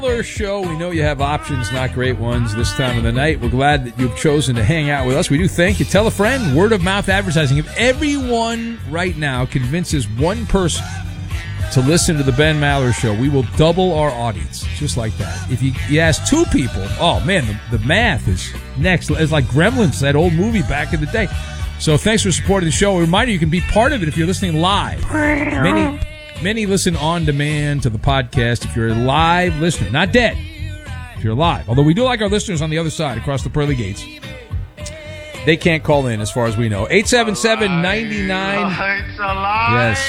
Show. We know you have options, not great ones, this time of the night. We're glad that you've chosen to hang out with us. We do thank you. Tell a friend. Word of mouth advertising. If everyone right now convinces one person to listen to the Ben Maller Show, we will double our audience, just like that. If you ask two people, oh man, the math is next. It's like Gremlins, that old movie back in the day. So thanks for supporting the show. A reminder, you can be part of it if you're listening live. Many listen on demand to the podcast if you're a live listener, not dead, if you're live. Although we do like our listeners on the other side, across the pearly gates. They can't call in as far as we know. 877-99. Yes.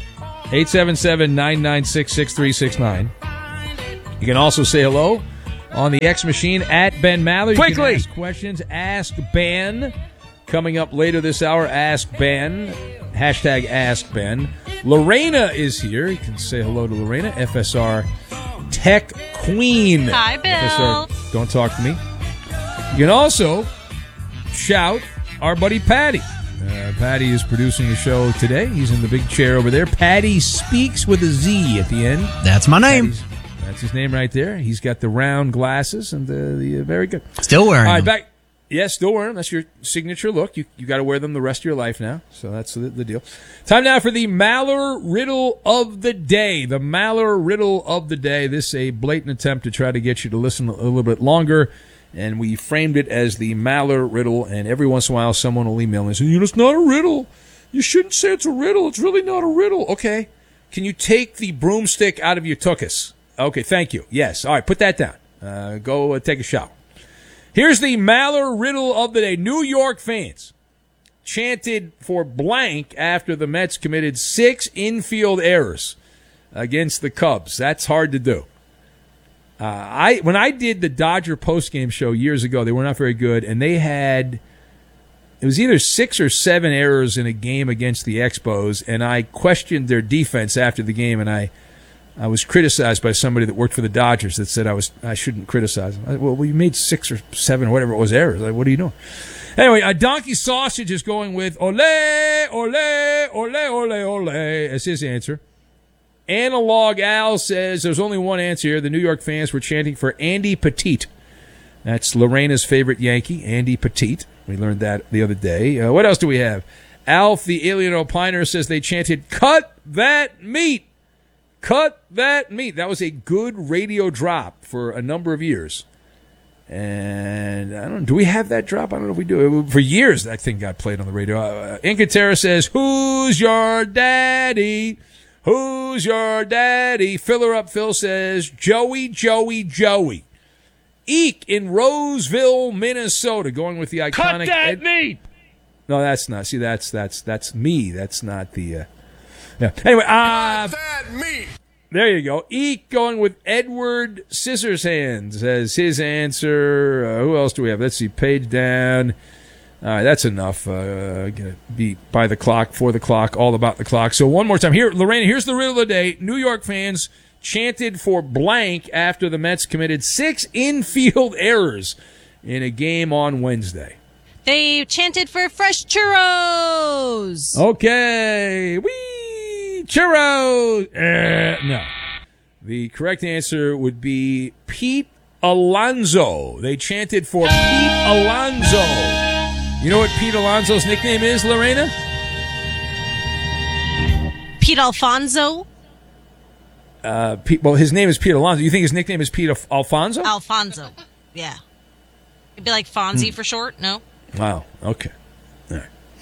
877-996-6369. You can also say hello on the X machine at Ben Maller. You can ask questions. Ask Ben. Coming up later this hour, Ask Ben. Hashtag Ask Ben. Lorena is here. You can say hello to Lorena, FSR Tech Queen. Hi, Bill. FSR, don't talk to me. You can also shout our buddy Patty. Patty is producing the show today. He's in the big chair over there. Patty Speaks with a Z at the end. That's my name. That's his name right there. He's got the round glasses and the very good. Still wearing them. Back. Yes, still wearing them. That's your signature look. You got to wear them the rest of your life now. So that's the deal. Time now for the Maller Riddle of the Day. The Maller Riddle of the Day. This is a blatant attempt to try to get you to listen a little bit longer. And we framed it as the Maller Riddle. And every once in a while, someone will email me and say, it's not a riddle. You shouldn't say it's a riddle. It's really not a riddle. Okay. Can you take the broomstick out of your tuchus? Okay, thank you. Yes. All right, put that down. Go take a shower. Here's the Maller Riddle of the Day. New York fans chanted for blank after the Mets committed 6 infield errors against the Cubs. That's hard to do. When I did the Dodger postgame show years ago, they were not very good, and they had it was either 6 or 7 errors in a game against the Expos, and I questioned their defense after the game, and I was criticized by somebody that worked for the Dodgers that said I shouldn't criticize them. Well, you made 6 or 7 or whatever it was errors. Like, what are you doing? Anyway, a Donkey Sausage is going with ole, ole, ole, ole, ole as his answer. Analog Al says there's only one answer here. The New York fans were chanting for Andy Pettitte. That's Lorena's favorite Yankee, Andy Pettitte. We learned that the other day. What else do we have? Alf, the Alien Opiner, says they chanted, cut that meat. Cut that meat. That was a good radio drop for a number of years. And I don't know, do we have that drop? I don't know if we do. For years, that thing got played on the radio. Incatera says, who's your daddy? Who's your daddy? Filler Up Phil says, Joey, Joey, Joey. Eek in Roseville, Minnesota, going with the iconic. Cut that meat. No, that's not. See, that's me. That's not the. Yeah. Anyway, cut that meat. There you go. Eek going with Edward Scissorhands as his answer. Who else do we have? Let's see. Page down. All right, that's enough. Gonna be by the clock, for the clock, all about the clock. So one more time. Here, Lorena, here's the riddle of the day. New York fans chanted for blank after the Mets committed 6 infield errors in a game on Wednesday. They chanted for fresh churros. Okay. Whee! Churros! No. The correct answer would be Pete Alonso. They chanted for Pete Alonso. You know what Pete Alonso's nickname is, Lorena? Pete Alfonso? Well, his name is Pete Alonso. You think his nickname is Pete Alfonso? Alfonso, yeah. It'd be like Fonzie for short, no? Wow, okay. All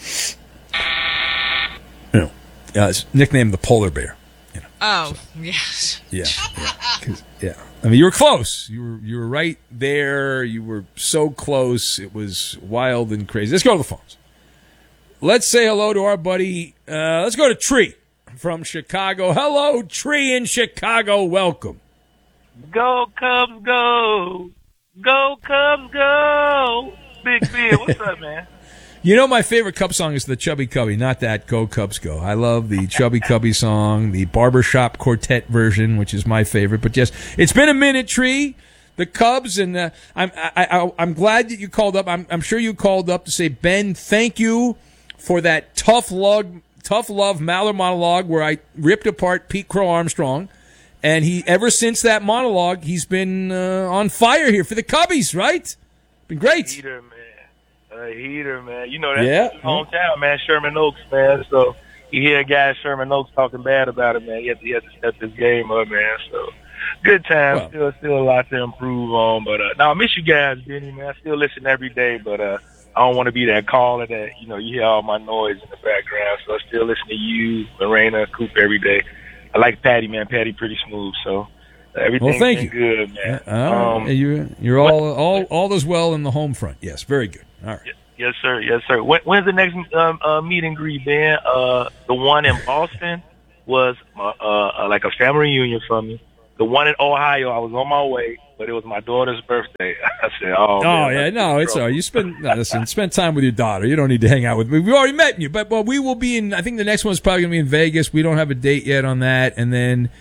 right. His nickname the Polar Bear. You know, oh, yes. Yeah. I mean, you were close. You were right there. You were so close. It was wild and crazy. Let's go to the phones. Let's say hello to our buddy. Let's go to Tree from Chicago. Hello, Tree in Chicago. Welcome. Go Cubs, go. Go Cubs, go. Big Bill, what's up, man? You know, my favorite Cub song is the Chubby Cubby, not that Go Cubs Go. I love the Chubby Cubby song, the Barbershop Quartet version, which is my favorite. But yes, it's been a minute, Tree. The Cubs, and I'm glad that you called up. I'm sure you called up to say, Ben, thank you for that tough love Maller monologue where I ripped apart Pete Crow Armstrong. And he, ever since that monologue, he's been on fire here for the Cubbies, right? Been great. Heater, man. Heater, man. You know, that's Yeah. his hometown, man. Sherman Oaks, man. So you hear a guy at Sherman Oaks talking bad about it, man. He has to step his game up, man. So good time. Still a lot to improve on. But no, I miss you guys, Benny, man. I still listen every day, but I don't want to be that caller that, you know, you hear all my noise in the background. So I still listen to you, Lorena, Coop every day. I like Patty, man. Patty pretty smooth, so everything's thank you. good, man. You're all is well in the home front. Yes, very good. All right. Yes, sir. Yes, sir. When's the next meet and greet, Ben? The one in Boston was like a family reunion for me. The one in Ohio, I was on my way, but it was my daughter's birthday. I said, "Oh, man, yeah, no, it's all right. You spend time with your daughter. You don't need to hang out with me. We've already met you, but we will be in. I think the next one's probably going to be in Vegas. We don't have a date yet on that, and then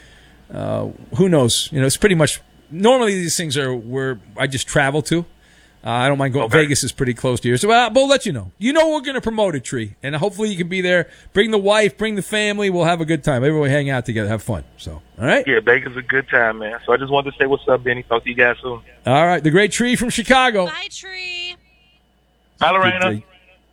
who knows? You know, it's pretty much normally these things are where I just travel to. I don't mind going. Okay. Vegas is pretty close to here, so we'll let you know. You know, we're going to promote a tree, and hopefully you can be there. Bring the wife, bring the family. We'll have a good time. Everyone hang out together, have fun. So, all right. Yeah, Vegas is a good time, man. So I just wanted to say what's up, Benny. Talk to you guys soon. All right, the great tree from Chicago. Bye, Tree. Bye, Lorena.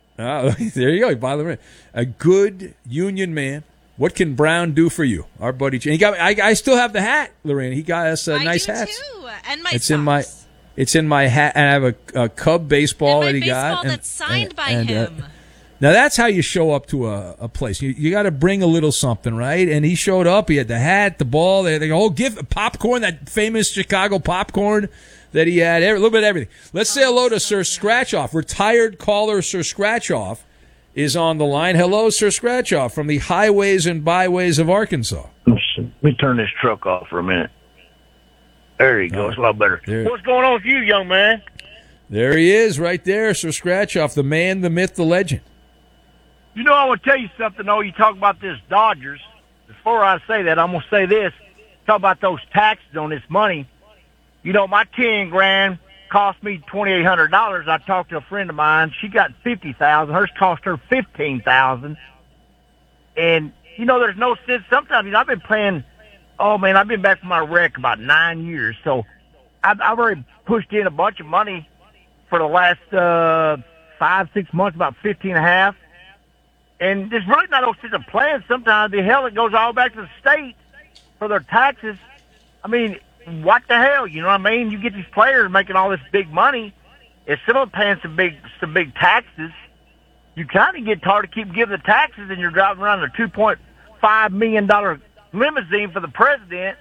There you go. By Lorena, a good union man. What can Brown do for you, our buddy? He got. I still have the hat, Lorena. He got us nice hats. Too. And my It's socks. It's in my hat, and I have a Cub baseball and that he baseball got. that's signed by him. Now that's how you show up to a place. You got to bring a little something, right? And he showed up. He had the hat, the ball, the whole gift, popcorn, that famous Chicago popcorn that he had, a little bit of everything. Let's say hello to Sir Scratchoff. Retired caller Sir Scratchoff is on the line. Hello, Sir Scratchoff, from the highways and byways of Arkansas. Let me turn this truck off for a minute. There you go. It's a lot better. What's going on with you, young man? There he is, right there, Sir Scratchoff, the man, the myth, the legend. You know, I want to tell you something, though. You talk about this Dodgers. Before I say that, I'm going to say this. Talk about those taxes on this money. You know, my 10 grand cost me $2,800. I talked to a friend of mine. She got $50,000. Hers cost her $15,000. And, you know, there's no sense. Sometimes, you know, I've been playing. Oh, man, I've been back from my wreck about 9 years. So I've already pushed in a bunch of money for the last 5-6 months, about 15 and a half. And there's really not no sense of playing. Sometimes the hell it goes all back to the state for their taxes. I mean, what the hell? You know what I mean? You get these players making all this big money. Instead of paying some big taxes, you kind of get tired to keep giving the taxes, and you're driving around a $2.5 million limousine for the president.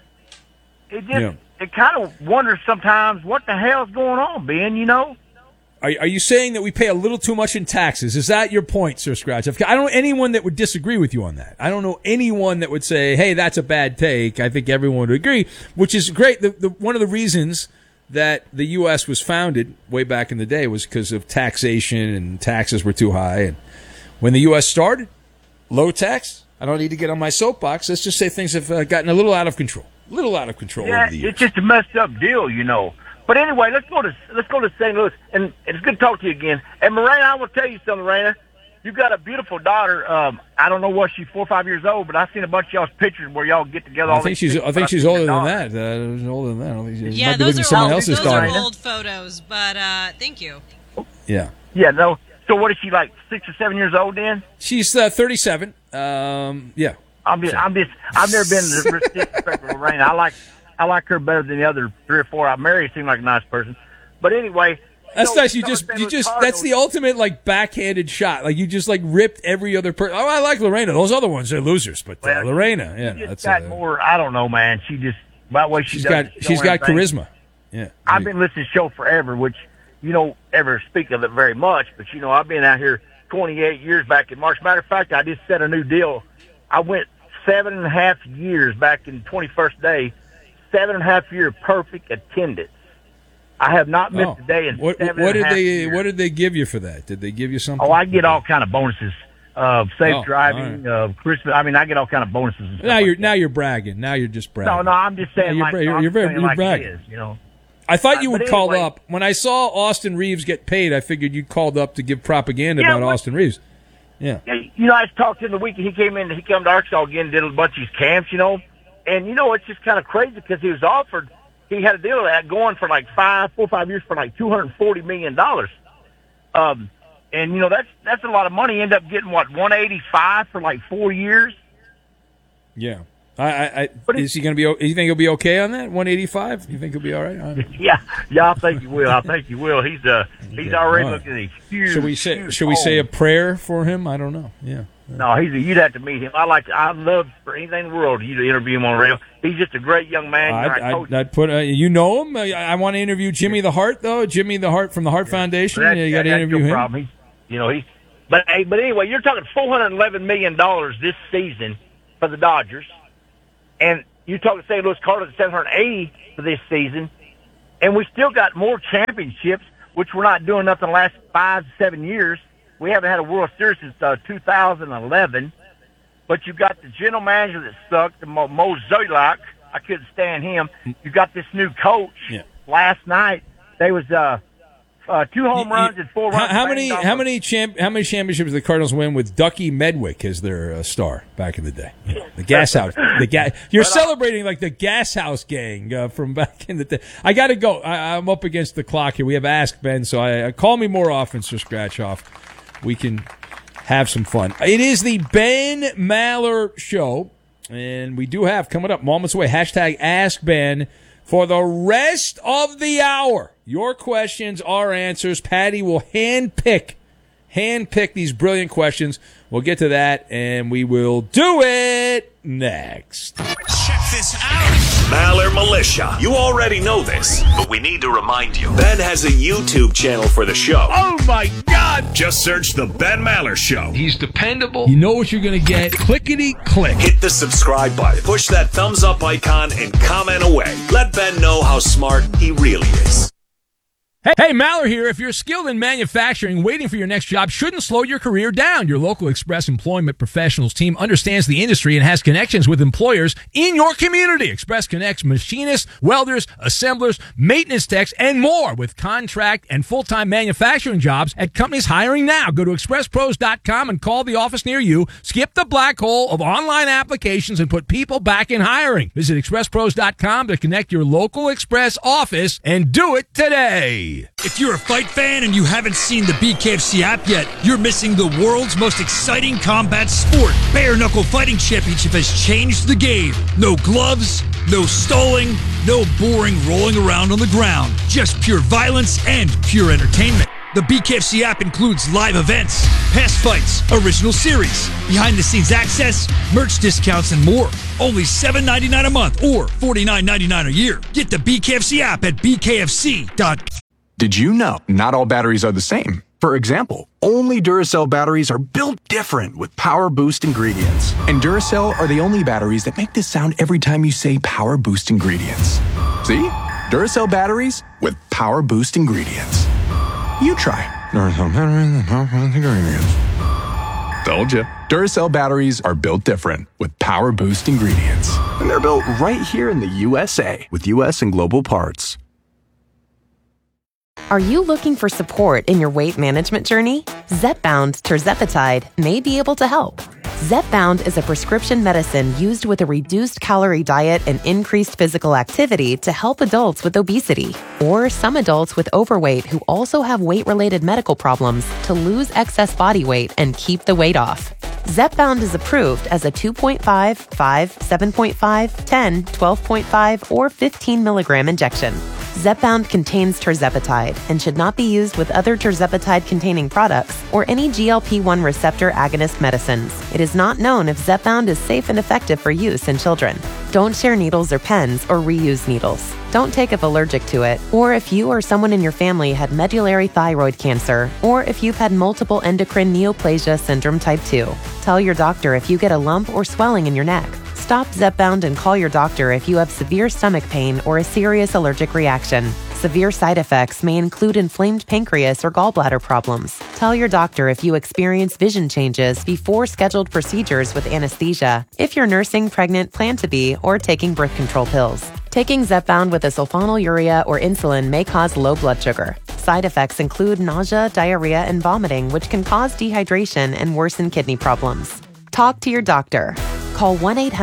It kind of wonders sometimes what the hell's going on, Ben, you know? Are you saying that we pay a little too much in taxes? Is that your point, Sir Scratch? I don't know anyone that would disagree with you on that. I don't know anyone that would say, hey, that's a bad take. I think everyone would agree, which is great. One of the reasons that the U.S. was founded way back in the day was because of taxation, and taxes were too high. And when the U.S. started, low tax. I don't need to get on my soapbox. Let's just say things have gotten a little out of control. Over the years. It's just a messed up deal, you know. But anyway, let's go to St. Louis, and it's good to talk to you again. And Morena, I will tell you something, Morena. You've got a beautiful daughter. I don't know what she's 4 or 5 years old, but I've seen a bunch of y'all's pictures where y'all get together. I think she's older than that. Older than that. I don't think Yeah, might be those looking at someone else's those daughter. are old photos, but thank you. Yeah. Yeah. No. So what is she, like 6 or 7 years old then? She's 37. Yeah. I've never been disrespectful to Lorena. I like her better than the other 3 or 4 I married. Seemed like a nice person. But anyway, that's nice. You just that's the ultimate like backhanded shot. Like you just like ripped every other person. Oh, I like Lorena. Those other ones are losers, but Lorena, yeah, that's got more. I don't know, man. She just by the way she's got charisma. Yeah, I've been listening to the show forever, which you don't ever speak of it very much. But you know, I've been out here 28 years back in March. Matter of fact, I just set a new deal. I went 7.5 years back in 21st day. 7.5 year perfect attendance. I have not missed a day in 7.5 years. What did they give you for that? Did they give you something? Oh, I get all kind of bonuses of safe driving, right. of Christmas. I mean, I get all kind of bonuses. And stuff now you're bragging. Now you're just bragging. No, I'm just saying. You're bragging. It is, you know. I thought you would call up when I saw Austin Reeves get paid. I figured you called up to give propaganda about Austin Reeves. Yeah. You know, I talked to him the week he came to Arkansas again, did a bunch of these camps, you know. And, it's just kind of crazy because he was offered, he had a deal of that going for like 4 or 5 years for like $240 million. And, that's a lot of money. He ended up getting, 185 for like 4 years? Yeah. Is he going to be? You think he'll be okay on that 185? You think he'll be all right? Yeah, I think he will. He's already looking at a huge. Should we say a prayer for him? I don't know. Yeah. No, you'd have to meet him. I'd love for anything in the world you to interview him on radio. He's just a great young man. I'd put. You know him. I want to interview Jimmy the Heart though. Jimmy the Heart from the Heart Foundation. You got to interview him. Problem. But anyway, you're talking $411 million this season for the Dodgers. And you talk to St. Louis Cardinals at $780 for this season, and we still got more championships, which we're not doing nothing the last 5 to 7 years. We haven't had a World Series since 2011. But you've got the general manager that sucked, Mo Zolak. I couldn't stand him. You got this new coach. Yeah. Last night they was 2 home runs and 4 runs. How many championships did the Cardinals win with Ducky Medwick as their star back in the day? The Gas House. You're celebrating like the Gas House gang from back in the day. I got to go. I'm up against the clock here. We have Ask Ben, so I call me more often, Sir Scratchoff. We can have some fun. It is the Ben Maller Show, and we do have coming up moments away. Hashtag Ask Ben. For the rest of the hour, your questions, our answers. Patty will handpick these brilliant questions. We'll get to that, and we will do it next. Check this out. Maller Militia. You already know this, but we need to remind you. Ben has a YouTube channel for the show. Oh, my God. Just search The Ben Maller Show. He's dependable. You know what you're going to get. Clickety-click. Hit the subscribe button. Push that thumbs up icon and comment away. Let Ben know how smart he really is. Hey, Maller here. If you're skilled in manufacturing, waiting for your next job shouldn't slow your career down. Your local Express Employment Professionals team understands the industry and has connections with employers in your community. Express connects machinists, welders, assemblers, maintenance techs, and more with contract and full-time manufacturing jobs at companies hiring now. Go to expresspros.com and call the office near you. Skip the black hole of online applications and put people back in hiring. Visit expresspros.com to connect your local Express office and do it today. If you're a fight fan and you haven't seen the BKFC app yet, you're missing the world's most exciting combat sport. Bare Knuckle Fighting Championship has changed the game. No gloves, no stalling, no boring rolling around on the ground. Just pure violence and pure entertainment. The BKFC app includes live events, past fights, original series, behind-the-scenes access, merch discounts, and more. Only $7.99 a month or $49.99 a year. Get the BKFC app at bkfc.com. Did you know not all batteries are the same? For example, only Duracell batteries are built different with Power Boost ingredients. And Duracell are the only batteries that make this sound every time you say Power Boost ingredients. See? Duracell batteries with Power Boost ingredients. You try. Duracell batteries with Power Boost ingredients. Told you. Duracell batteries are built different with Power Boost ingredients. And they're built right here in the USA with US and global parts. Are you looking for support in your weight management journey? Zepbound tirzepatide may be able to help. Zepbound is a prescription medicine used with a reduced calorie diet and increased physical activity to help adults with obesity or some adults with overweight who also have weight-related medical problems to lose excess body weight and keep the weight off. Zepbound is approved as a 2.5, 5, 7.5, 10, 12.5, or 15 milligram injection. Zepbound contains tirzepatide and should not be used with other tirzepatide-containing products or any GLP-1 receptor agonist medicines. It is not known if Zepbound is safe and effective for use in children. Don't share needles or pens or reuse needles. Don't take if allergic to it, or if you or someone in your family had medullary thyroid cancer, or if you've had multiple endocrine neoplasia syndrome type 2. Tell your doctor if you get a lump or swelling in your neck. Stop Zepbound and call your doctor if you have severe stomach pain or a serious allergic reaction. Severe side effects may include inflamed pancreas or gallbladder problems. Tell your doctor if you experience vision changes before scheduled procedures with anesthesia, if you're nursing, pregnant, plan to be, or taking birth control pills. Taking Zepbound with a sulfonylurea or insulin may cause low blood sugar. Side effects include nausea, diarrhea, and vomiting, which can cause dehydration and worsen kidney problems. Talk to your doctor. call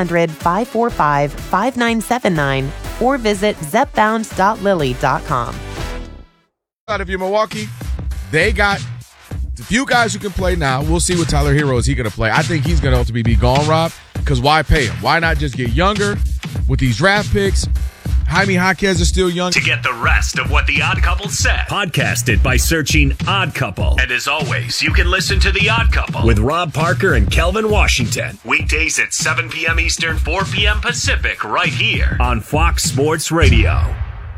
1-800-545-5979 or visit zepbound.lilly.com. Out of your Milwaukee, they got a few guys who can play now. We'll see what Tyler Hero is he going to play. I think he's going to ultimately be gone, Rob, because why pay him? Why not just get younger with these draft picks? Jaime Jaquez is still young. To get the rest of what The Odd Couple said, podcast it by searching Odd Couple. And as always, you can listen to The Odd Couple with Rob Parker and Kelvin Washington. Weekdays at 7 p.m. Eastern, 4 p.m. Pacific, right here on Fox Sports Radio.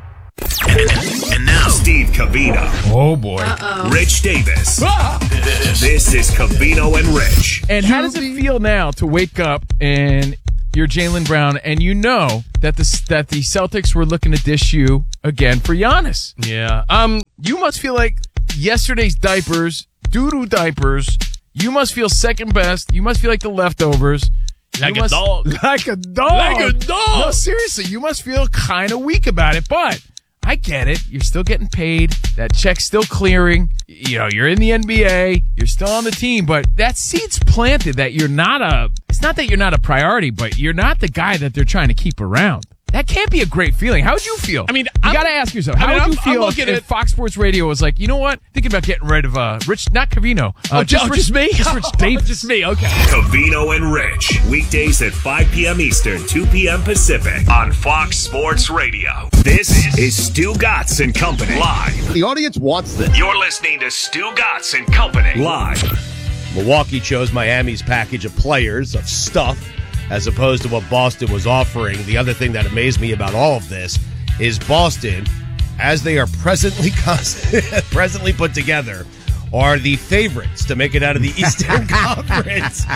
And now, Steve Covino. Oh, boy. Rich Davis. This is Covino and Rich. And how does it feel now to wake up and you're Jaylen Brown and you know that the Celtics were looking to dish you again for Giannis? Yeah. You must feel like yesterday's diapers, doo-doo diapers. You must feel second best. You must feel like the leftovers. Like a dog. Like a dog. Like a dog. No, seriously, you must feel kind of weak about it, but I get it. You're still getting paid. That check's still clearing. You know, you're in the NBA. You're still on the team, but that seed's planted that you're not it's not that you're not a priority, but you're not the guy that they're trying to keep around. That can't be a great feeling. How would you feel? I mean, you got to ask yourself, how would you feel if Fox Sports Radio was like, you know what? Thinking about getting rid of Rich, not Covino. Just me? Just Rich Davis. Just me, okay. Covino and Rich. Weekdays at 5 p.m. Eastern, 2 p.m. Pacific on Fox Sports Radio. This is Stu Gatz and Company live. The audience wants this. You're listening to Stu Gatz and Company live. Milwaukee chose Miami's package of players, of stuff, as opposed to what Boston was offering. The other thing that amazed me about all of this is Boston, as they are presently put together, are the favorites to make it out of the Eastern Conference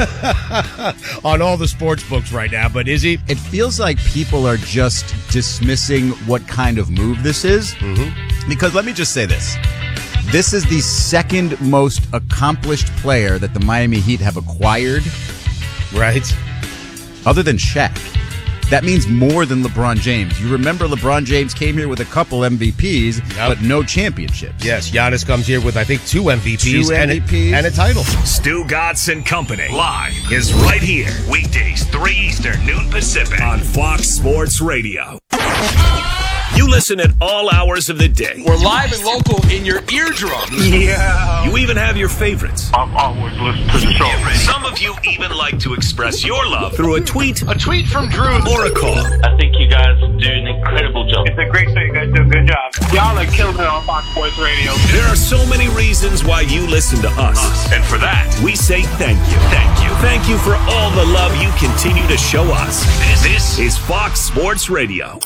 on all the sports books right now. But Izzy? It feels like people are just dismissing what kind of move this is. Mm-hmm. Because let me just say this. This is the second most accomplished player that the Miami Heat have acquired. Right. Other than Shaq. That means more than LeBron James. You remember LeBron James came here with a couple MVPs, but no championships. Yes, Giannis comes here with, I think, two MVPs, and a title. Stu Gatz and Company live is right here. Weekdays, 3 Eastern, noon Pacific on Fox Sports Radio. You listen at all hours of the day. We're live and local in your eardrums. Yeah. You even have your favorites. I've always listened to the show. Some of you even like to express your love through a tweet. A tweet from Drew. Or a call. I think you guys do an incredible job. It's a great show. You guys do a good job. Y'all are killing it on Fox Sports Radio. There are so many reasons why you listen to us. And for that, we say thank you. Thank you. Thank you for all the love you continue to show us. This is Fox Sports Radio.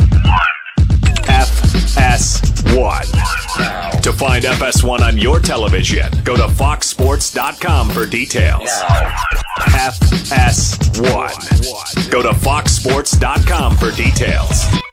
FS1. To find FS1 on your television, go to foxsports.com for details. FS1. Go to foxsports.com for details.